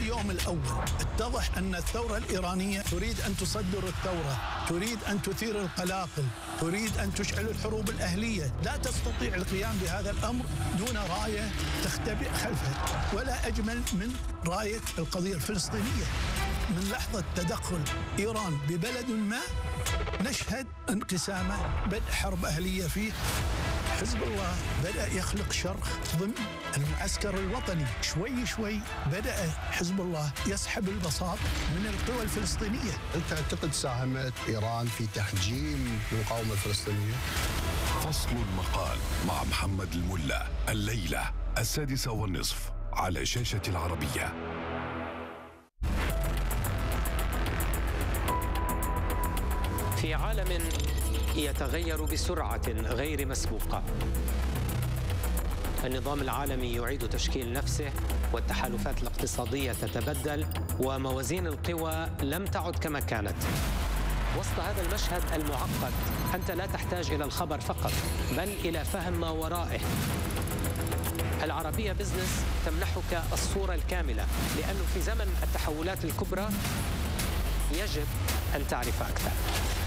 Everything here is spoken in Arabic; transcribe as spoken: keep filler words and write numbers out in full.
اليوم الأول اتضح أن الثورة الإيرانية تريد أن تصدر الثورة، تريد أن تثير القلاقل، تريد أن تشعل الحروب الأهلية. لا تستطيع القيام بهذا الأمر دون راية تختبئ خلفها، ولا أجمل من راية القضية الفلسطينية. من لحظة تدخل إيران ببلد ما نشهد انقسامه، بدء حرب أهلية فيه. حزب الله بدأ يخلق شرخ ضمن المعسكر الوطني. شوي شوي بدأ حزب الله يسحب البساط من القوى الفلسطينية. هل تعتقد ساهمت إيران في تحجيم المقاومة الفلسطينية؟ فصل المقال مع محمد الملا الليلة السادسة والنصف على شاشة العربية. في عالم يتغير بسرعة غير مسبوقة، النظام العالمي يعيد تشكيل نفسه، والتحالفات الاقتصادية تتبدل، وموازين القوى لم تعد كما كانت. وسط هذا المشهد المعقد أنت لا تحتاج إلى الخبر فقط، بل إلى فهم ما ورائه. العربية بزنس تمنحك الصورة الكاملة، لأنه في زمن التحولات الكبرى يجب أن تعرف أكثر.